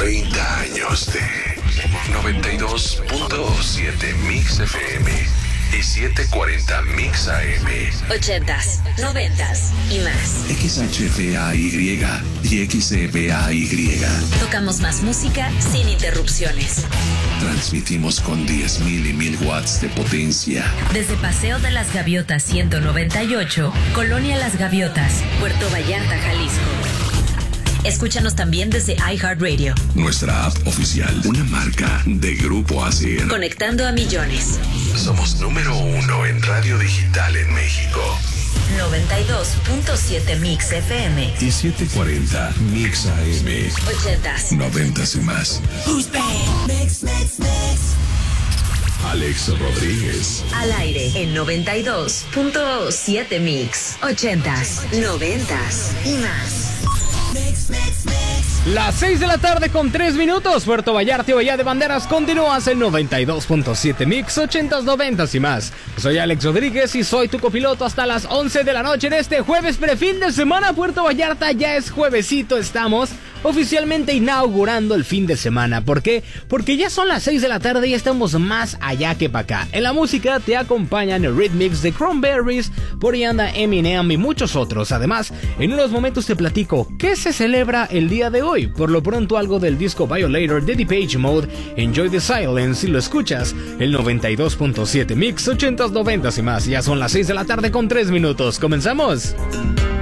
30 años de 92.7 Mix FM y 740 Mix AM. 80s, 90s y más. XHPAY y XEPAY. Tocamos más música sin interrupciones. Transmitimos con 10.000 y 1.000 watts de potencia. Desde Paseo de las Gaviotas 198, Colonia Las Gaviotas, Puerto Vallarta, Jalisco. Escúchanos también desde iHeartRadio. Nuestra app oficial, una marca de Grupo ASIR. Conectando a millones. Somos número 1 en radio digital en México. 92.7 Mix FM y 740 Mix AM. 80s, 90s y más. Who's bad? Mix, mix, mix. Alex Rodríguez. Al aire en 92.7 Mix. 80s, 90s y más. Las 6 de la tarde con 3 minutos. Puerto Vallarta y Bahía de Banderas continúas en 92.7 Mix, 80s, 90s y más. Soy Alex Rodríguez y soy tu copiloto hasta las 11 de la noche en este jueves prefin de semana. Puerto Vallarta ya es juevesito, estamos oficialmente inaugurando el fin de semana. ¿Por qué? Porque ya son las 6 de la tarde y estamos más allá que para acá. En la música te acompañan el Rhythmix de Cranberries, por ahí anda Eminem y muchos otros. Además, en unos momentos te platico qué se celebra el día de hoy. Por lo pronto algo del disco Violator de Depeche Mode, Enjoy the Silence, si lo escuchas, el 92.7 Mix, 80s, 90s y más. Ya son las 6 de la tarde con 3 minutos. ¿Comenzamos?